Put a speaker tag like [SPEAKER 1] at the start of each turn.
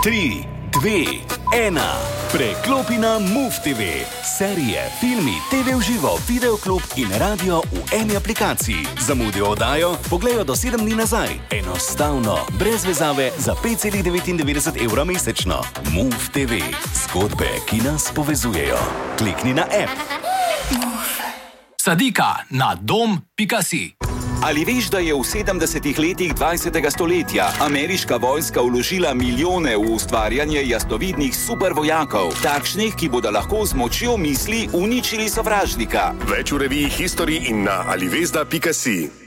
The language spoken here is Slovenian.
[SPEAKER 1] 3, 2, 1. Preklopi na MOVE TV. Serije, filmi, TV v živo, videoklub in radio v eni aplikaciji. Zamudijo oddajo? Poglejjo do 7 dni nazaj. Enostavno, brez vezave, za 5,99 € mesečno. MOVE TV. Zgodbe, ki nas povezujejo. Klikni na app.
[SPEAKER 2] Sadika na dom.si.
[SPEAKER 3] Ali veš, da je v 70. letih 20. stoletja ameriška vojska vložila milijone v ustvarjanje jasnovidnih supervojakov, takšnih, ki bodo lahko z močjo misli uničili sovražnika?
[SPEAKER 4] Več v reviji History in na alivesda.si.